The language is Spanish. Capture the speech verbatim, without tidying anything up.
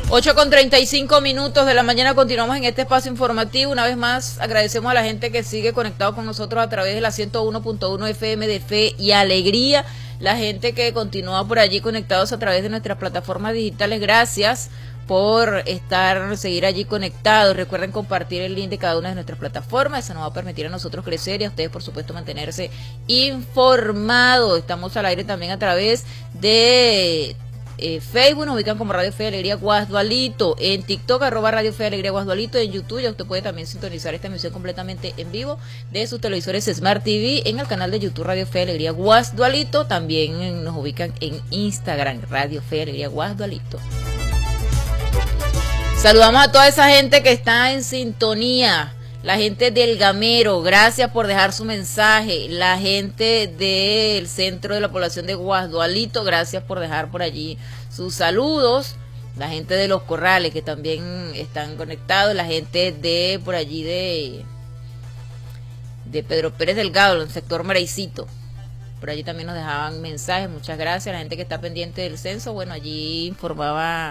ocho con treinta y cinco minutos de la mañana, continuamos en este espacio informativo. Una vez más agradecemos a la gente que sigue conectado con nosotros a través de la ciento uno punto uno F M de Fe y Alegría, la gente que continúa por allí conectados a través de nuestras plataformas digitales. Gracias por estar, seguir allí conectados. Recuerden compartir el link de cada una de nuestras plataformas, eso nos va a permitir a nosotros crecer y a ustedes por supuesto mantenerse informados. Estamos al aire también a través de Eh, Facebook, nos ubican como Radio Fe y Alegría Guasdualito, en TikTok arroba Radio Fe y Alegría Guasdualito, en YouTube ya usted puede también sintonizar esta emisión completamente en vivo de sus televisores Smart T V en el canal de YouTube Radio Fe y Alegría Guasdualito. También nos ubican en Instagram Radio Fe y Alegría Guasdualito. Saludamos a toda esa gente que está en sintonía. La gente del Gamero, gracias por dejar su mensaje. La gente del centro de la población de Guasdualito, gracias por dejar por allí sus saludos. La gente de Los Corrales, que también están conectados. La gente de por allí de, de Pedro Pérez Delgado, en el sector Mareicito. Por allí también nos dejaban mensajes, muchas gracias. La gente que está pendiente del censo, bueno, allí informaba